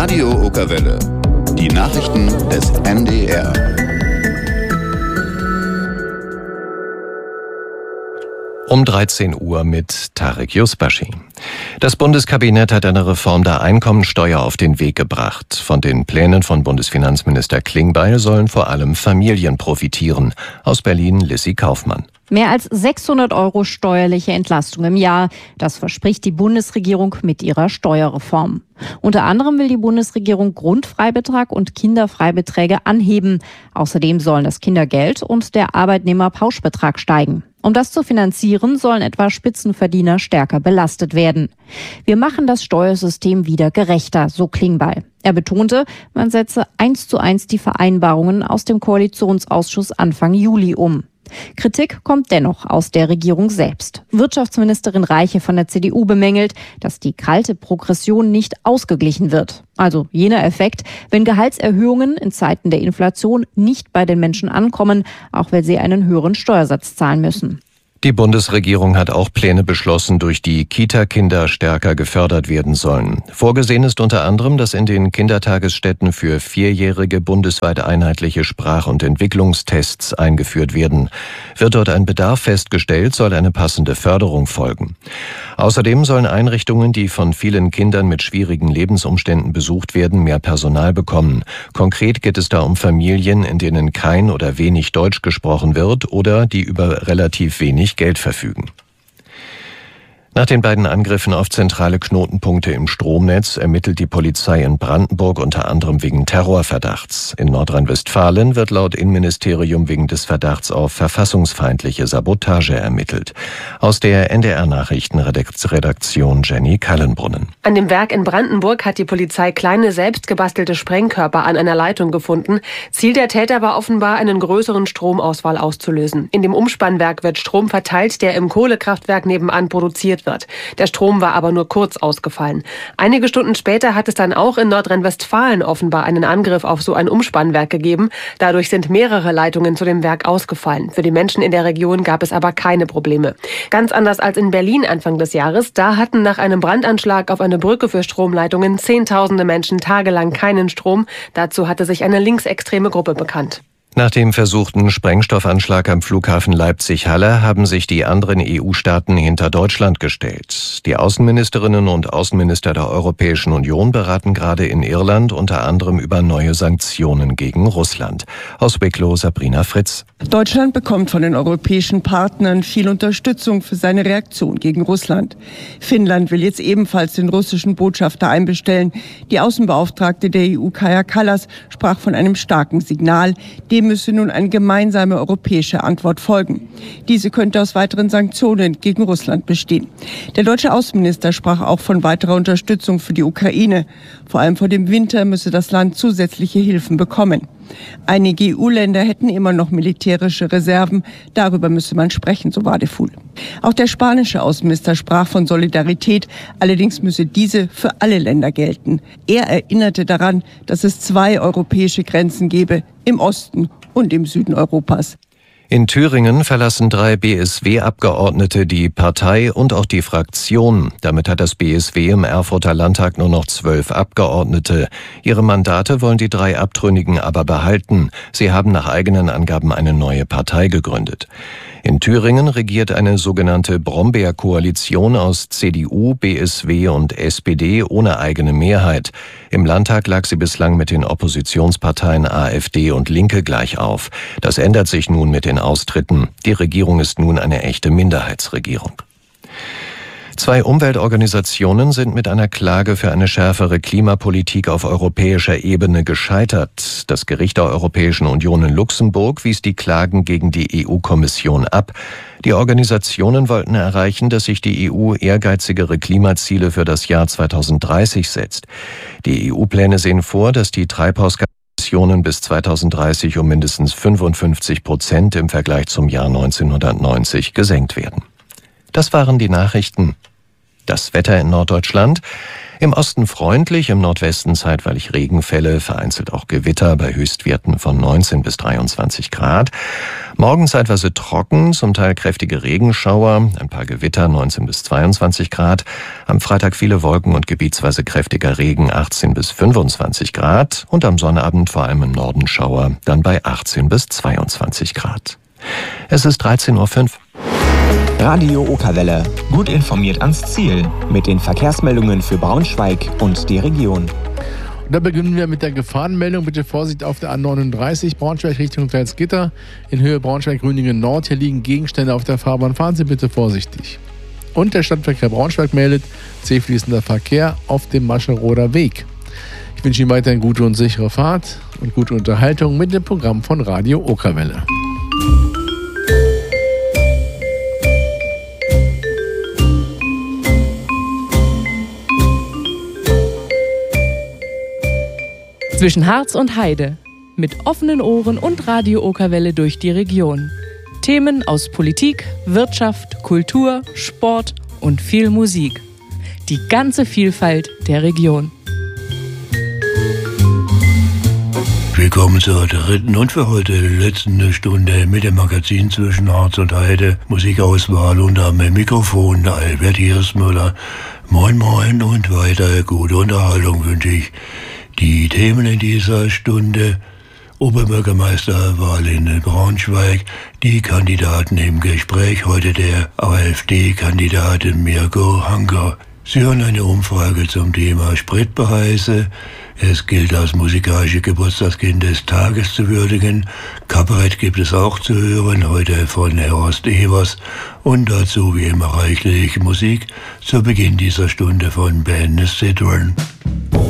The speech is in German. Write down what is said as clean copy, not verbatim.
Radio Okerwelle. Die Nachrichten des NDR. Um 13 Uhr mit Tarek Yusbashi. Das Bundeskabinett hat eine Reform der Einkommensteuer auf den Weg gebracht. Von den Plänen von Bundesfinanzminister Klingbeil sollen vor allem Familien profitieren. Aus Berlin Lissy Kaufmann. Mehr als 600 € steuerliche Entlastung im Jahr. Das verspricht die Bundesregierung mit ihrer Steuerreform. Unter anderem will die Bundesregierung Grundfreibetrag und Kinderfreibeträge anheben. Außerdem sollen das Kindergeld und der Arbeitnehmerpauschbetrag steigen. Um das zu finanzieren, sollen etwa Spitzenverdiener stärker belastet werden. Wir machen das Steuersystem wieder gerechter, so Klingbeil. Er betonte, man setze 1:1 die Vereinbarungen aus dem Koalitionsausschuss Anfang Juli um. Kritik kommt dennoch aus der Regierung selbst. Wirtschaftsministerin Reiche von der CDU bemängelt, dass die kalte Progression nicht ausgeglichen wird. Also jener Effekt, wenn Gehaltserhöhungen in Zeiten der Inflation nicht bei den Menschen ankommen, auch weil sie einen höheren Steuersatz zahlen müssen. Die Bundesregierung hat auch Pläne beschlossen, durch die Kita-Kinder stärker gefördert werden sollen. Vorgesehen ist unter anderem, dass in den Kindertagesstätten für Vierjährige bundesweit einheitliche Sprach- und Entwicklungstests eingeführt werden. Wird dort ein Bedarf festgestellt, soll eine passende Förderung folgen. Außerdem sollen Einrichtungen, die von vielen Kindern mit schwierigen Lebensumständen besucht werden, mehr Personal bekommen. Konkret geht es da um Familien, in denen kein oder wenig Deutsch gesprochen wird oder die über relativ wenig Geld verfügen. Nach den beiden Angriffen auf zentrale Knotenpunkte im Stromnetz ermittelt die Polizei in Brandenburg unter anderem wegen Terrorverdachts. In Nordrhein-Westfalen wird laut Innenministerium wegen des Verdachts auf verfassungsfeindliche Sabotage ermittelt. Aus der NDR-Nachrichtenredaktion Jenny Kallenbrunnen. An dem Werk in Brandenburg hat die Polizei kleine selbstgebastelte Sprengkörper an einer Leitung gefunden. Ziel der Täter war offenbar, einen größeren Stromausfall auszulösen. In dem Umspannwerk wird Strom verteilt, der im Kohlekraftwerk nebenan produziert wird. Der Strom war aber nur kurz ausgefallen. Einige Stunden später hat es dann auch in Nordrhein-Westfalen offenbar einen Angriff auf so ein Umspannwerk gegeben. Dadurch sind mehrere Leitungen zu dem Werk ausgefallen. Für die Menschen in der Region gab es aber keine Probleme. Ganz anders als in Berlin Anfang des Jahres. Da hatten nach einem Brandanschlag auf eine Brücke für Stromleitungen Zehntausende Menschen tagelang keinen Strom. Dazu hatte sich eine linksextreme Gruppe bekannt. Nach dem versuchten Sprengstoffanschlag am Flughafen Leipzig-Halle haben sich die anderen EU-Staaten hinter Deutschland gestellt. Die Außenministerinnen und Außenminister der Europäischen Union beraten gerade in Irland unter anderem über neue Sanktionen gegen Russland. Aus Wicklow Sabrina Fritz. Deutschland bekommt von den europäischen Partnern viel Unterstützung für seine Reaktion gegen Russland. Finnland will jetzt ebenfalls den russischen Botschafter einbestellen. Die Außenbeauftragte der EU, Kaja Kallas, sprach von einem starken Signal. Dem müsse nun eine gemeinsame europäische Antwort folgen. Diese könnte aus weiteren Sanktionen gegen Russland bestehen. Der deutsche Außenminister sprach auch von weiterer Unterstützung für die Ukraine. Vor allem vor dem Winter müsse das Land zusätzliche Hilfen bekommen. Einige EU-Länder hätten immer noch militärische Reserven. Darüber müsse man sprechen, so Wadefuhl. Auch der spanische Außenminister sprach von Solidarität. Allerdings müsse diese für alle Länder gelten. Er erinnerte daran, dass es 2 europäische Grenzen gebe, im Osten und im Süden Europas. In Thüringen verlassen 3 BSW-Abgeordnete die Partei und auch die Fraktion. Damit hat das BSW im Erfurter Landtag nur noch 12 Abgeordnete. Ihre Mandate wollen die 3 Abtrünnigen aber behalten. Sie haben nach eigenen Angaben eine neue Partei gegründet. In Thüringen regiert eine sogenannte Brombeer-Koalition aus CDU, BSW und SPD ohne eigene Mehrheit. Im Landtag lag sie bislang mit den Oppositionsparteien AfD und Linke gleich auf. Das ändert sich nun mit den Austritten. Die Regierung ist nun eine echte Minderheitsregierung. 2 Umweltorganisationen sind mit einer Klage für eine schärfere Klimapolitik auf europäischer Ebene gescheitert. Das Gericht der Europäischen Union in Luxemburg wies die Klagen gegen die EU-Kommission ab. Die Organisationen wollten erreichen, dass sich die EU ehrgeizigere Klimaziele für das Jahr 2030 setzt. Die EU-Pläne sehen vor, dass die Treibhausgasemissionen bis 2030 um mindestens 55% im Vergleich zum Jahr 1990 gesenkt werden. Das waren die Nachrichten. Das Wetter in Norddeutschland. Im Osten freundlich, im Nordwesten zeitweilig Regenfälle, vereinzelt auch Gewitter bei Höchstwerten von 19 bis 23 Grad. Morgen zeitweise trocken, zum Teil kräftige Regenschauer, ein paar Gewitter 19 bis 22 Grad. Am Freitag viele Wolken und gebietsweise kräftiger Regen 18 bis 25 Grad. Und am Sonnabend vor allem im Norden Schauer, dann bei 18 bis 22 Grad. Es ist 13:05 Uhr. Radio Okerwelle. Gut informiert ans Ziel. Mit den Verkehrsmeldungen für Braunschweig und die Region. Und da beginnen wir mit der Gefahrenmeldung. Bitte Vorsicht auf der A39 Braunschweig Richtung Salzgitter. In Höhe Braunschweig-Grüningen Nord. Hier liegen Gegenstände auf der Fahrbahn. Fahren Sie bitte vorsichtig. Und der Stadtverkehr Braunschweig meldet zähfließender Verkehr auf dem Mascheroder Weg. Ich wünsche Ihnen weiterhin gute und sichere Fahrt und gute Unterhaltung mit dem Programm von Radio Okerwelle. Zwischen Harz und Heide. Mit offenen Ohren und Radio Okerwelle durch die Region. Themen aus Politik, Wirtschaft, Kultur, Sport und viel Musik. Die ganze Vielfalt der Region. Willkommen zur dritten und für heute letzten Stunde mit dem Magazin Zwischen Harz und Heide. Musikauswahl und am Mikrofon Albert Hiersmüller. Moin moin und weiter gute Unterhaltung wünsche ich. Die Themen in dieser Stunde: Oberbürgermeisterwahl in Braunschweig, die Kandidaten im Gespräch, heute der AfD-Kandidat Mirko Hanker. Sie hören eine Umfrage zum Thema Spritpreise. Es gilt als musikalische Geburtstagskind des Tages zu würdigen. Kabarett gibt es auch zu hören, heute von Horst Evers. Und dazu wie immer reichlich Musik zu Beginn dieser Stunde von Ben Citroen.